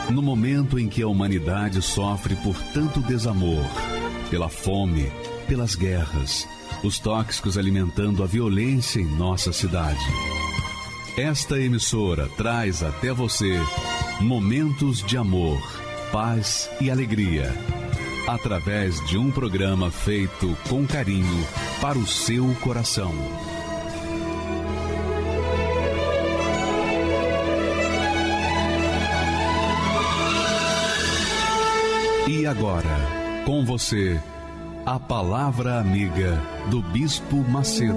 No momento em que a humanidade sofre por tanto desamor, pela fome, pelas guerras, os tóxicos alimentando a violência em nossa cidade. Esta emissora traz até você momentos de amor, paz e alegria, através de um programa feito com carinho para o seu coração. E agora, com você, a Palavra Amiga do Bispo Macedo.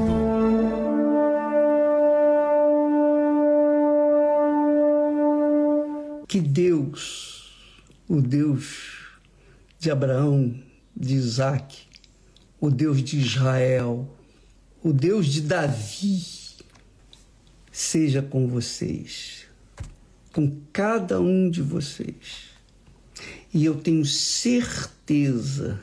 Que Deus, o Deus de Abraão, de Isaac, o Deus de Israel, o Deus de Davi, seja com vocês, com cada um de vocês. E eu tenho certeza,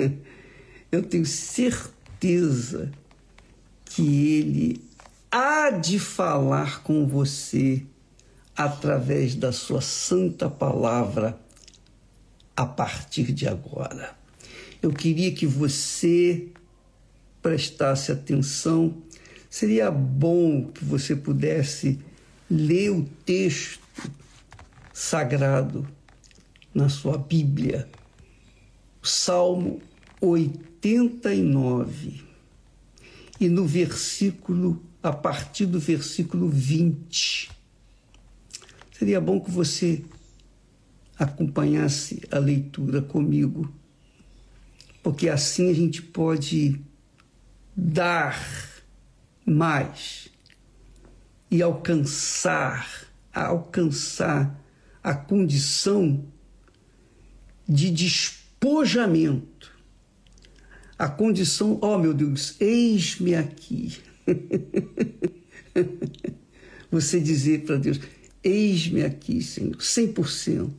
que Ele há de falar com você através da sua santa palavra a partir de agora. Eu queria que você prestasse atenção. Seria bom que você pudesse ler o texto sagrado na sua Bíblia, o Salmo 89, e no versículo, a partir do versículo 20. Seria bom que você acompanhasse a leitura comigo, porque assim a gente pode dar mais e alcançar a condição de despojamento, a condição, oh meu Deus, eis-me aqui. Você dizer para Deus, eis-me aqui, Senhor, 100%.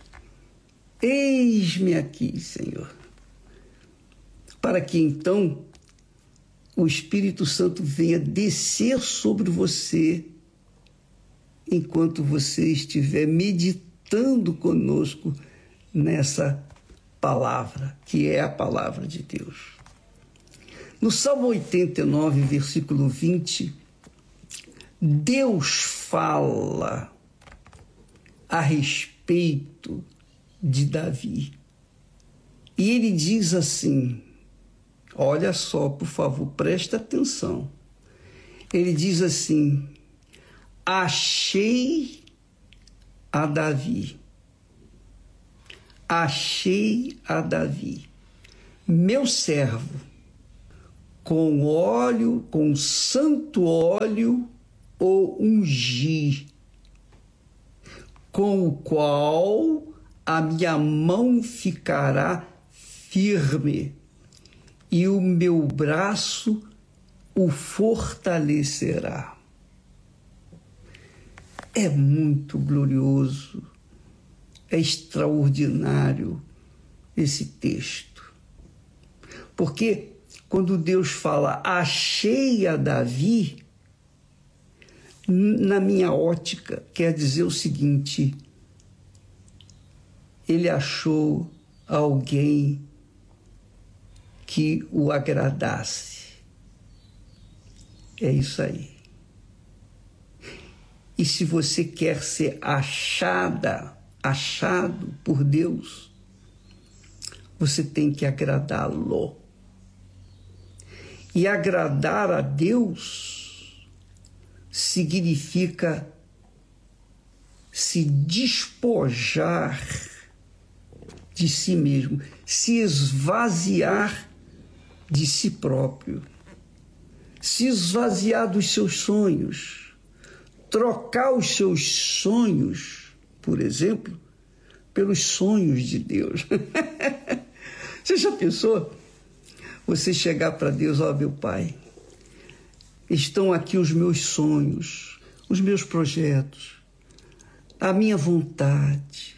Eis-me aqui, Senhor. Para que então o Espírito Santo venha descer sobre você enquanto você estiver meditando conosco nessa palavra, que é a palavra de Deus. No Salmo 89, versículo 20, Deus fala a respeito de Davi. E ele diz assim, olha só, por favor, presta atenção. Ele diz assim, achei a Davi, meu servo, com óleo, com santo óleo o ungi, com o qual a minha mão ficará firme e o meu braço o fortalecerá. É muito glorioso, é extraordinário esse texto. Porque quando Deus fala, achei a Davi, na minha ótica, quer dizer o seguinte, ele achou alguém que o agradasse. É isso aí. E se você quer ser achado por Deus, você tem que agradá-lo. E agradar a Deus significa se despojar de si mesmo, se esvaziar de si próprio, se esvaziar dos seus sonhos, trocar os seus sonhos, por exemplo, pelos sonhos de Deus. Você já pensou? Você chegar para Deus, ó meu Pai, estão aqui os meus sonhos, os meus projetos, a minha vontade.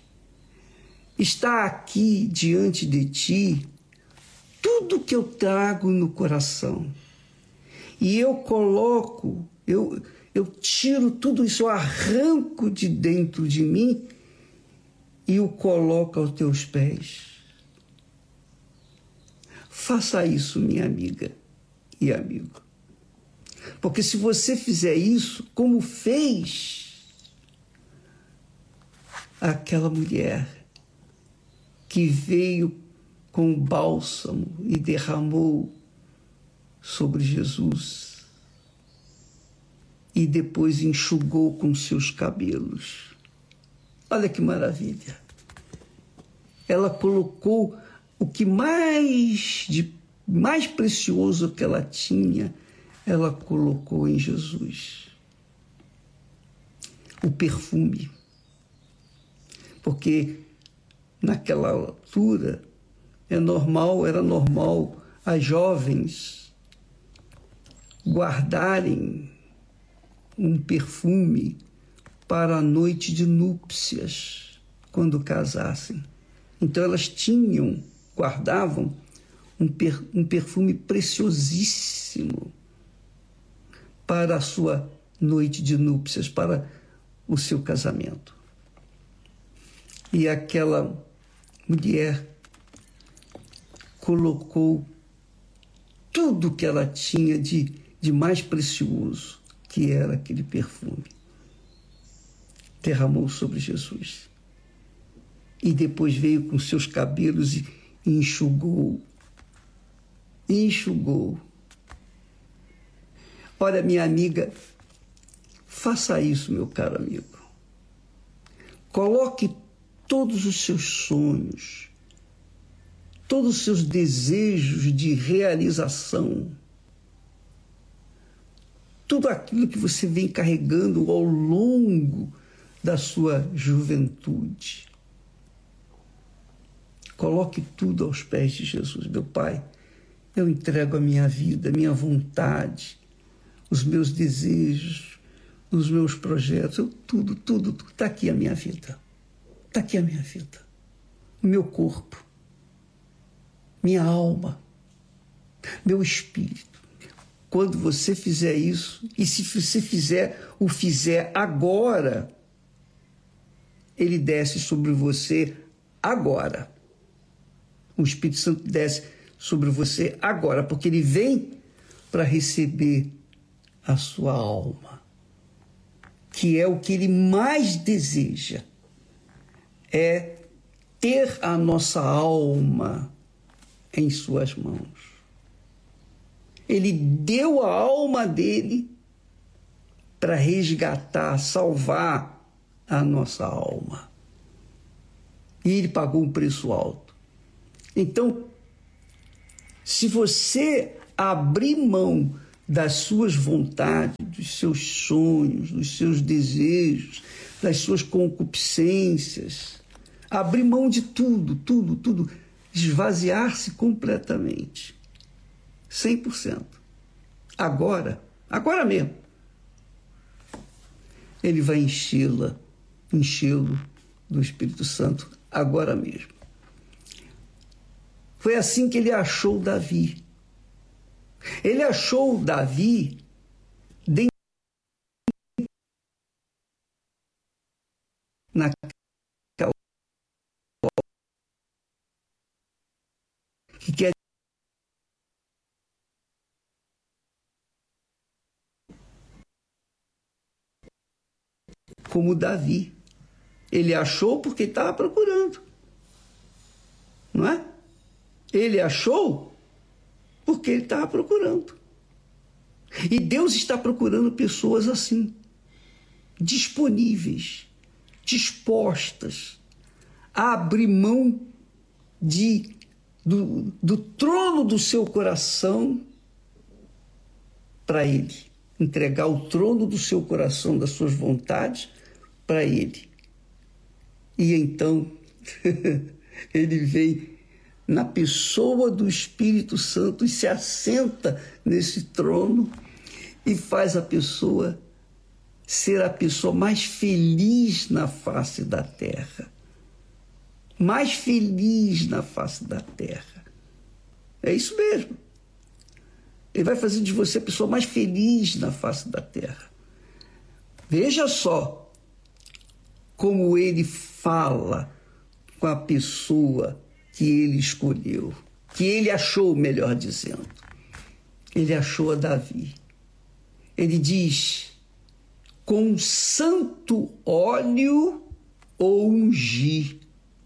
Está aqui diante de Ti tudo que eu trago no coração. E eu coloco, eu tiro tudo isso, eu arranco de dentro de mim e o coloca aos teus pés. Faça isso, minha amiga e amigo. Porque se você fizer isso, como fez aquela mulher que veio com o bálsamo e derramou sobre Jesus e depois enxugou com seus cabelos. Olha que maravilha. Ela colocou o que mais precioso que ela tinha, ela colocou em Jesus. O perfume. Porque naquela altura era normal as jovens guardarem um perfume para a noite de núpcias, quando casassem. Então elas guardavam um perfume preciosíssimo para a sua noite de núpcias, para o seu casamento. E aquela mulher colocou tudo que ela tinha de mais precioso, que era aquele perfume. Derramou sobre Jesus. E depois veio com seus cabelos e enxugou. Enxugou. Olha, minha amiga, faça isso, meu caro amigo. Coloque todos os seus sonhos, todos os seus desejos de realização, tudo aquilo que você vem carregando ao longo da sua juventude. Coloque tudo aos pés de Jesus. Meu Pai, eu entrego a minha vida, a minha vontade, os meus desejos, os meus projetos, tudo. Está aqui a minha vida. Está aqui a minha vida. O meu corpo, minha alma, meu espírito. Quando você fizer isso, e se você fizer agora, ele desce sobre você agora. O Espírito Santo desce sobre você agora, porque ele vem para receber a sua alma, que é o que ele mais deseja, é ter a nossa alma em suas mãos. Ele deu a alma dele para resgatar, salvar a nossa alma. E ele pagou um preço alto. Então, se você abrir mão das suas vontades, dos seus sonhos, dos seus desejos, das suas concupiscências, abrir mão de tudo, esvaziar-se completamente, 100%. Agora mesmo, ele vai enchê-lo do Espírito Santo, agora mesmo. Foi assim que ele achou Davi. Ele achou Davi naquela que quer como Davi. Ele achou porque estava procurando, não é? Ele achou porque ele estava procurando. E Deus está procurando pessoas assim, disponíveis, dispostas a abrir mão do trono do seu coração para Ele. Entregar o trono do seu coração, das suas vontades, para Ele. E então, Ele vem na pessoa do Espírito Santo e se assenta nesse trono e faz a pessoa ser a pessoa mais feliz na face da terra. Mais feliz na face da terra. É isso mesmo. Ele vai fazer de você a pessoa mais feliz na face da terra. Veja só como ele fala com a pessoa que ele escolheu, que ele achou, melhor dizendo. Ele achou a Davi. Ele diz: com santo óleo o ungi.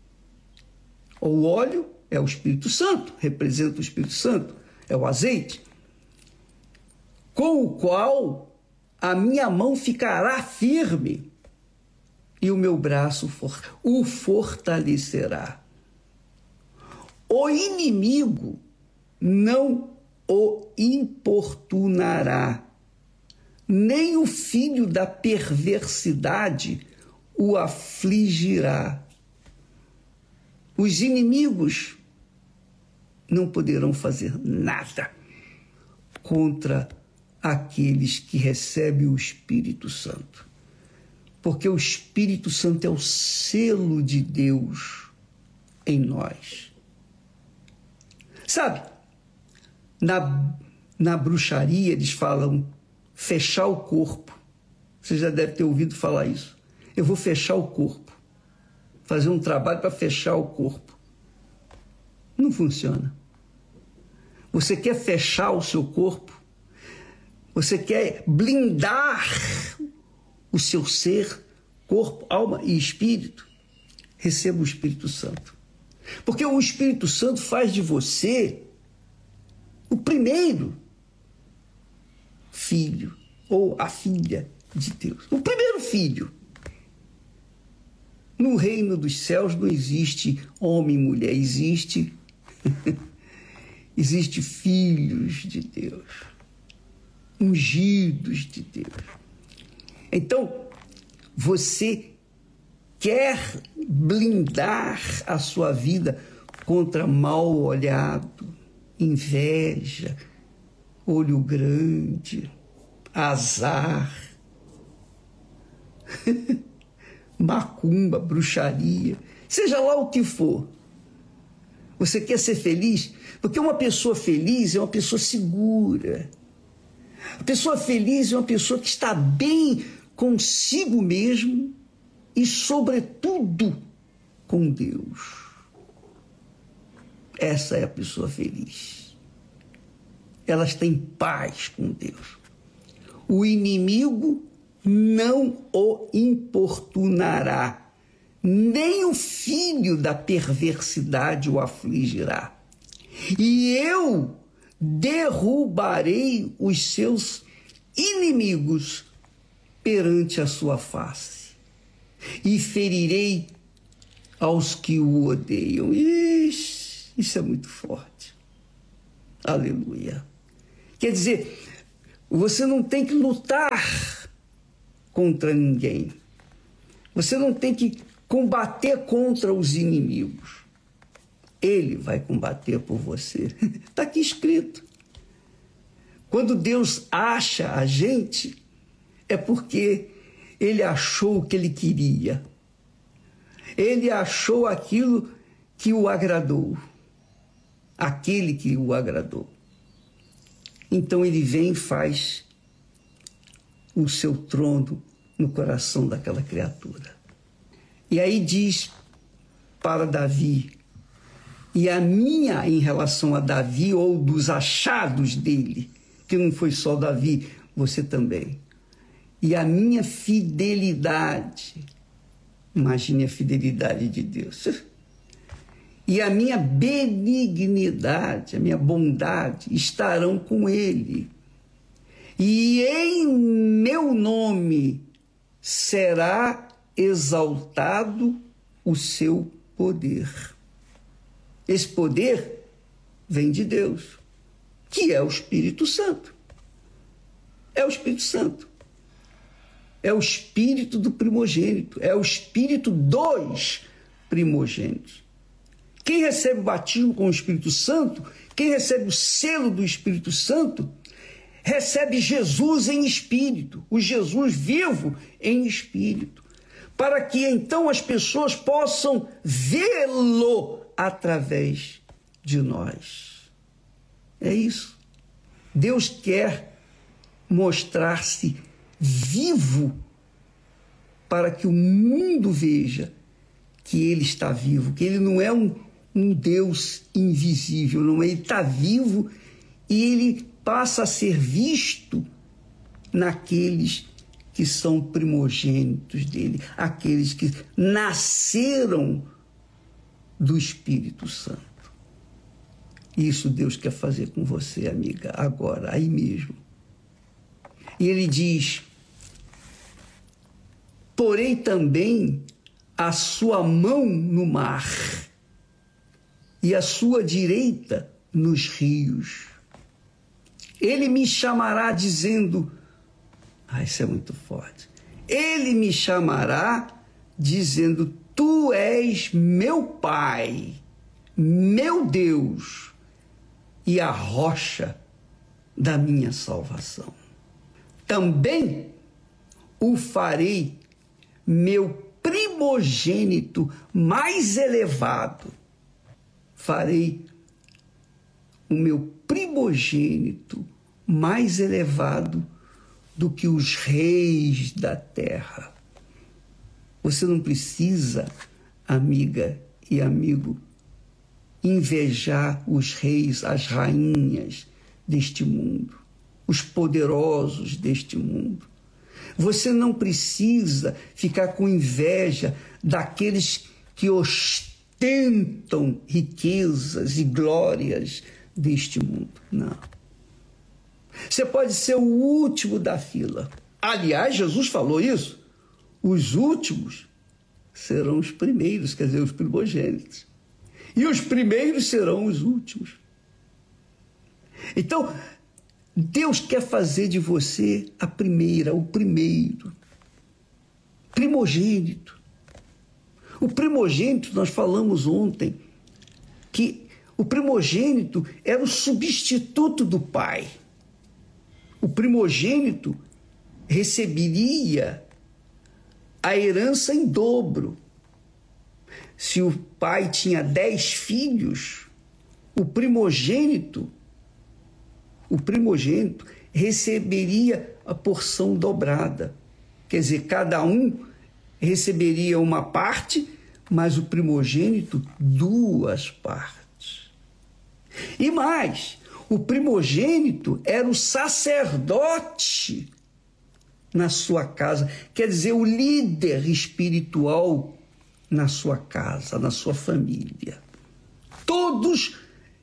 O óleo é o Espírito Santo, representa o Espírito Santo, é o azeite, com o qual a minha mão ficará firme e o meu braço o fortalecerá. O inimigo não o importunará, nem o filho da perversidade o afligirá. Os inimigos não poderão fazer nada contra aqueles que recebem o Espírito Santo, porque o Espírito Santo é o selo de Deus em nós. Sabe, na bruxaria eles falam fechar o corpo. Você já deve ter ouvido falar isso. Eu vou fechar o corpo, fazer um trabalho para fechar o corpo. Não funciona. Você quer fechar o seu corpo? Você quer blindar o seu ser, corpo, alma e espírito? Receba o Espírito Santo. Porque o Espírito Santo faz de você o primeiro filho ou a filha de Deus. O primeiro filho. No reino dos céus não existe homem e mulher, existe filhos de Deus, ungidos de Deus. Então, você quer blindar a sua vida contra mal olhado, inveja, olho grande, azar, macumba, bruxaria, seja lá o que for. Você quer ser feliz? Porque uma pessoa feliz é uma pessoa segura. A pessoa feliz é uma pessoa que está bem consigo mesmo e, sobretudo, com Deus. Essa é a pessoa feliz. Elas têm paz com Deus. O inimigo não o importunará, nem o filho da perversidade o afligirá. E eu derrubarei os seus inimigos perante a sua face e ferirei aos que o odeiam. Isso é muito forte. Aleluia. Quer dizer, você não tem que lutar contra ninguém. Você não tem que combater contra os inimigos. Ele vai combater por você. Está aqui escrito. Quando Deus acha a gente, é porque ele achou o que ele queria. Ele achou aquilo que o agradou. Aquele que o agradou. Então ele vem e faz o seu trono no coração daquela criatura. E aí diz para Davi, e a minha em relação a Davi, ou dos achados dele, que não foi só Davi, você também. E a minha fidelidade, imagine a fidelidade de Deus. E a minha benignidade, a minha bondade estarão com ele. E em meu nome será exaltado o seu poder. Esse poder vem de Deus, que é o Espírito Santo. É o Espírito Santo. É o Espírito do primogênito. É o Espírito dos primogênitos. Quem recebe o batismo com o Espírito Santo, quem recebe o selo do Espírito Santo, recebe Jesus em espírito, o Jesus vivo em espírito, para que então as pessoas possam vê-lo através de nós. É isso. Deus quer mostrar-se vivo para que o mundo veja que ele está vivo, que ele não é um Deus invisível, não é? Ele está vivo e ele passa a ser visto naqueles que são primogênitos dele, aqueles que nasceram do Espírito Santo. Isso Deus quer fazer com você, amiga, agora, aí mesmo. E ele diz: porei também a sua mão no mar e a sua direita nos rios. Ele me chamará dizendo... isso é muito forte. Ele me chamará dizendo: tu és meu Pai, meu Deus e a rocha da minha salvação. Também o farei meu primogênito mais elevado. Farei o meu primogênito mais elevado do que os reis da terra. Você não precisa, amiga e amigo, invejar os reis, as rainhas deste mundo, os poderosos deste mundo. Você não precisa ficar com inveja daqueles que ostentam riquezas e glórias deste mundo. Não. Você pode ser o último da fila. Aliás, Jesus falou isso. Os últimos serão os primeiros, quer dizer, os primogênitos. E os primeiros serão os últimos. Então, Deus quer fazer de você a primeira, o primeiro. Primogênito. O primogênito, nós falamos ontem, que o primogênito era o substituto do pai. O primogênito receberia a herança em dobro. Se o pai tinha 10 filhos, o primogênito receberia a porção dobrada. Quer dizer, cada um receberia uma parte, mas o primogênito 2 partes. E mais, o primogênito era o sacerdote na sua casa, quer dizer, o líder espiritual na sua casa, na sua família. Todos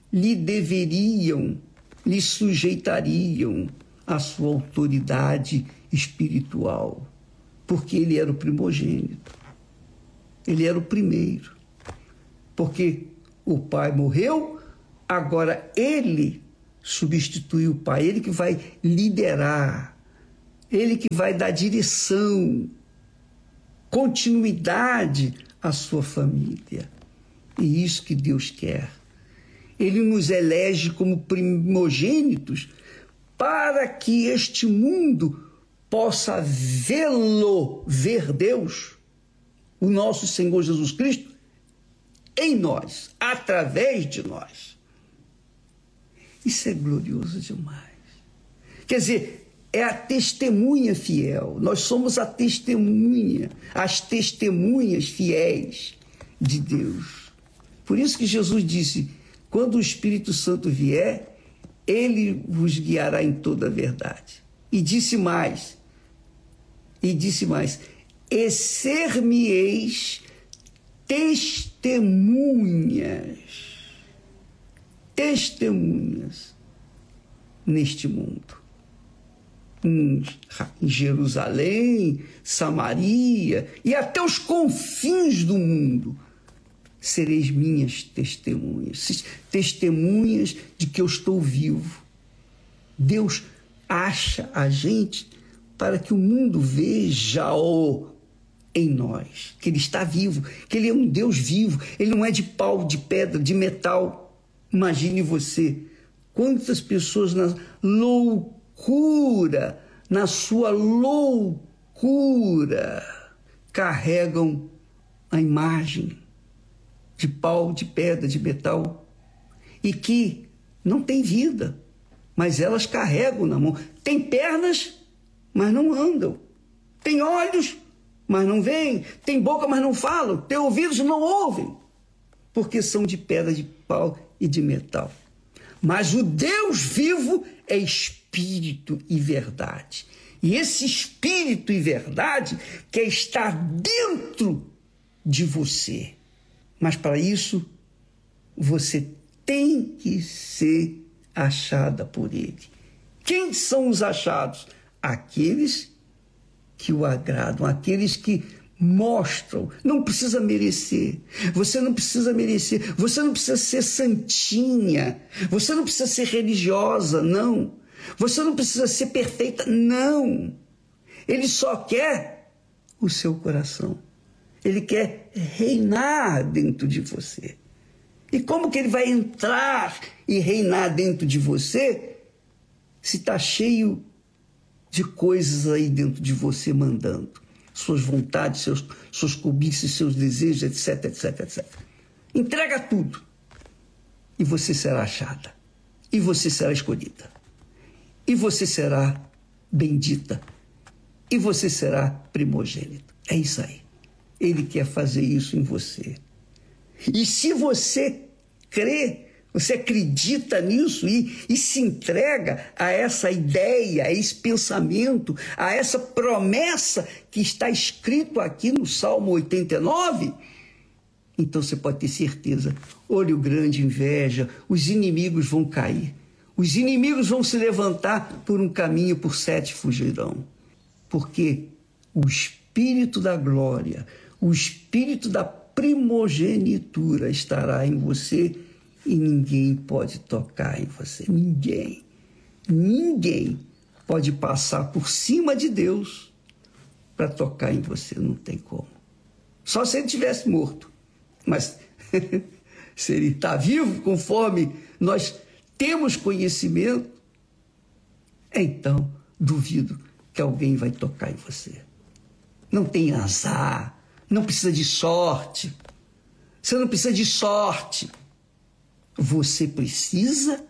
lhe sujeitariam à sua autoridade espiritual, porque ele era o primogênito. Ele era o primeiro. Porque o pai morreu, agora ele substitui o pai, ele que vai liderar, ele que vai dar direção, continuidade à sua família. E isso que Deus quer. Ele nos elege como primogênitos para que este mundo possa ver Deus, o nosso Senhor Jesus Cristo, em nós, através de nós. Isso é glorioso demais. Quer dizer, é a testemunha fiel. Nós somos a testemunha, as testemunhas fiéis de Deus. Por isso que Jesus disse: quando o Espírito Santo vier, ele vos guiará em toda a verdade. E disse mais, e ser-me-eis testemunhas neste mundo. Em Jerusalém, Samaria e até os confins do mundo, sereis minhas testemunhas, testemunhas de que eu estou vivo. Deus acha a gente para que o mundo veja-o em nós, que ele está vivo, que ele é um Deus vivo, ele não é de pau, de pedra, de metal. Imagine você, quantas pessoas na sua loucura, carregam a imagem de pau, de pedra, de metal, e que não tem vida, mas elas carregam na mão. Tem pernas, mas não andam. Tem olhos, mas não veem, têm boca, mas não falam, têm ouvidos, não ouvem, porque são de pedra, de pau e de metal. Mas o Deus vivo é espírito e verdade. E esse espírito e verdade quer estar dentro de você. Mas para isso, você tem que ser achada por ele. Quem são os achados? Aqueles que o agradam, aqueles que mostram. Não precisa merecer. Você não precisa merecer. Você não precisa ser santinha. Você não precisa ser religiosa, não. Você não precisa ser perfeita, não. Ele só quer o seu coração. Ele quer reinar dentro de você. E como que ele vai entrar e reinar dentro de você se está cheio de coisas aí dentro de você mandando? Suas vontades, seus cobiças, seus desejos, etc, etc, etc. Entrega tudo. E você será achada. E você será escolhida. E você será bendita. E você será primogênito. É isso aí. Ele quer fazer isso em você. E se você crê, você acredita nisso e se entrega a essa ideia, a esse pensamento, a essa promessa que está escrito aqui no Salmo 89, então você pode ter certeza, olho grande, inveja, os inimigos vão cair. Os inimigos vão se levantar por um caminho, por 7 fugirão. Porque o Espírito da glória, o Espírito da primogenitura estará em você e ninguém pode tocar em você. Ninguém. Ninguém pode passar por cima de Deus para tocar em você. Não tem como. Só se ele tivesse morto. Mas se ele está vivo, conforme nós temos conhecimento, então duvido que alguém vai tocar em você. Não tem azar, não precisa de sorte. Você não precisa de sorte. Você precisa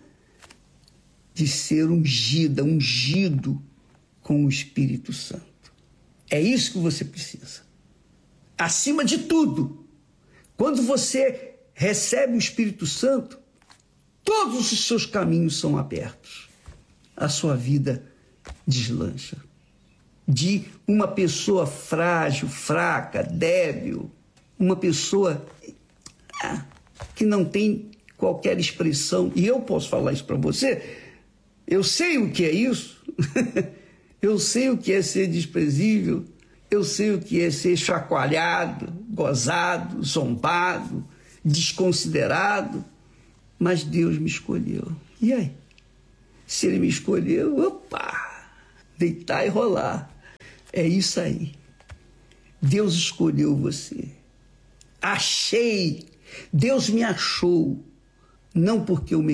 de ser ungida, ungido com o Espírito Santo. É isso que você precisa. Acima de tudo, quando você recebe o Espírito Santo, todos os seus caminhos são abertos. A sua vida deslancha. De uma pessoa frágil, fraca, débil, uma pessoa que não tem qualquer expressão, e eu posso falar isso para você, eu sei o que é isso, eu sei o que é ser desprezível, eu sei o que é ser chacoalhado, gozado, zombado, desconsiderado, mas Deus me escolheu. E aí? Se ele me escolheu, opa, deitar e rolar. É isso aí. Deus escolheu você. Achei. Deus me achou. Não porque eu